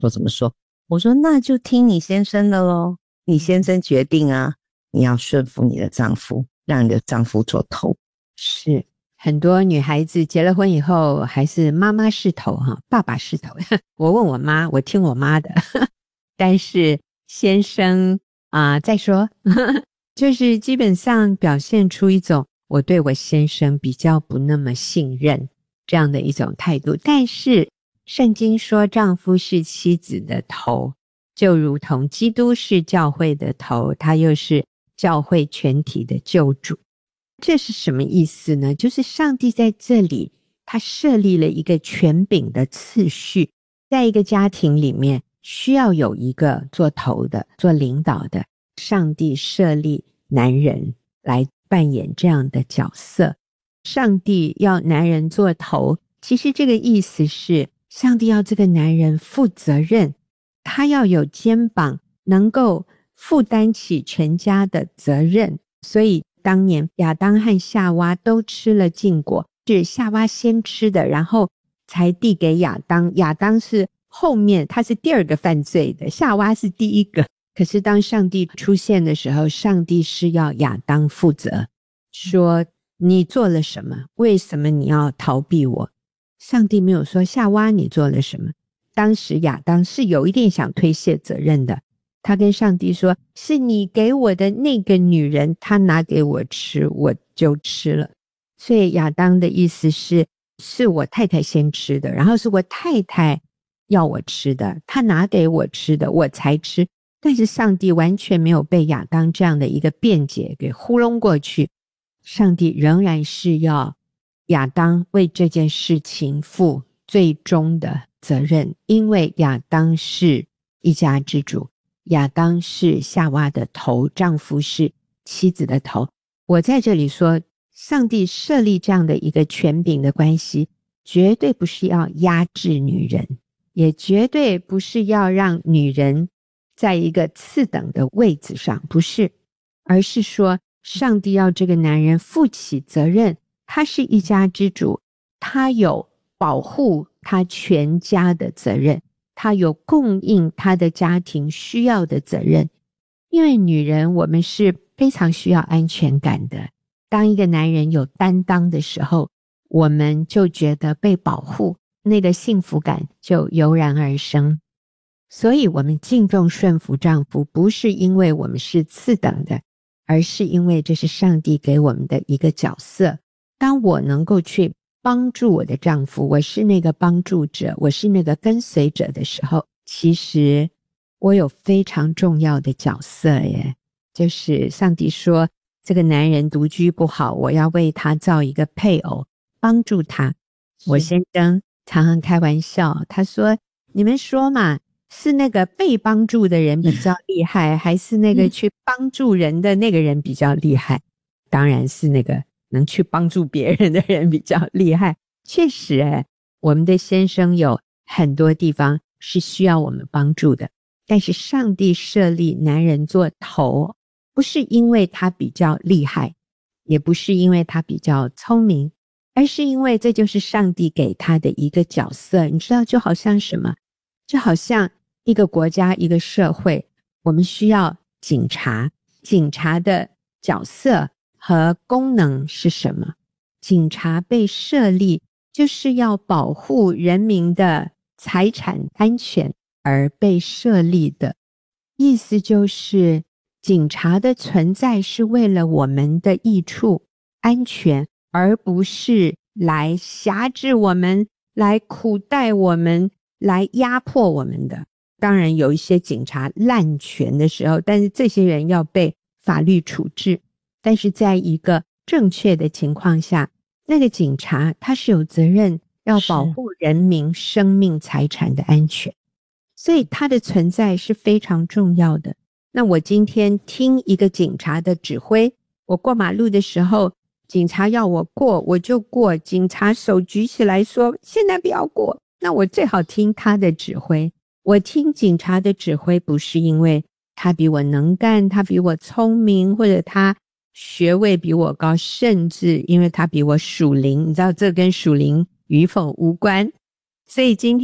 说怎么说？我说那就听你先生的咯，你先生决定啊，你要顺服你的丈夫，让你的丈夫做头。 是，很多女孩子结了婚以后还是妈妈是头爸爸是头我问我妈，我听我妈的但是先生再说就是基本上表现出一种我对我先生比较不那么信任这样的一种态度。但是圣经说丈夫是妻子的头，就如同基督是教会的头，他又是教会全体的救主。这是什么意思呢？就是上帝在这里他设立了一个权柄的次序，在一个家庭里面需要有一个做头的，做领导的，上帝设立男人来扮演这样的角色。上帝要男人做头，其实这个意思是上帝要这个男人负责任，他要有肩膀，能够负担起全家的责任。所以当年亚当和夏娃都吃了禁果，是夏娃先吃的，然后才递给亚当，亚当是后面，他是第二个犯罪的，夏娃是第一个。可是当上帝出现的时候，上帝是要亚当负责，说你做了什么？为什么你要逃避我？上帝没有说夏娃你做了什么。当时亚当是有一点想推卸责任的，他跟上帝说，是你给我的那个女人，她拿给我吃，我就吃了。所以亚当的意思是我太太先吃的，然后是我太太要我吃的，她拿给我吃的，我才吃。但是上帝完全没有被亚当这样的一个辩解给糊弄过去，上帝仍然是要亚当为这件事情负最终的责任，因为亚当是一家之主，亚当是夏娃的头，丈夫是妻子的头。我在这里说，上帝设立这样的一个权柄的关系，绝对不是要压制女人，也绝对不是要让女人在一个次等的位置上，不是，而是说上帝要这个男人负起责任，他是一家之主，他有保护他全家的责任，他有供应他的家庭需要的责任。因为女人我们是非常需要安全感的，当一个男人有担当的时候，我们就觉得被保护，那个幸福感就油然而生。所以我们敬重顺服丈夫，不是因为我们是次等的，而是因为这是上帝给我们的一个角色。当我能够去帮助我的丈夫，我是那个帮助者，我是那个跟随者的时候，其实我有非常重要的角色耶。就是上帝说这个男人独居不好，我要为他造一个配偶，帮助他。我先生常常开玩笑，他说你们说嘛，是那个被帮助的人比较厉害，还是那个去帮助人的那个人比较厉害？当然是那个能去帮助别人的人比较厉害。确实我们的先生有很多地方是需要我们帮助的，但是上帝设立男人做头，不是因为他比较厉害，也不是因为他比较聪明，而是因为这就是上帝给他的一个角色。你知道就好像什么？就好像一个国家一个社会，我们需要警察，警察的角色和功能是什么？警察被设立就是要保护人民的财产安全而被设立的，意思就是警察的存在是为了我们的益处安全，而不是来辖制我们，来苦待我们，来压迫我们的。当然有一些警察滥权的时候，但是这些人要被法律处置，但是在一个正确的情况下，那个警察他是有责任要保护人民生命财产的安全，所以他的存在是非常重要的。那我今天听一个警察的指挥，我过马路的时候，警察要我过我就过，警察手举起来说现在不要过，那我最好听他的指挥。我听警察的指挥不是因为他比我能干，他比我聪明，或者他学位比我高，甚至因为他比我属灵，你知道这跟属灵与否无关。所以今天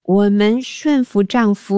我们顺服丈夫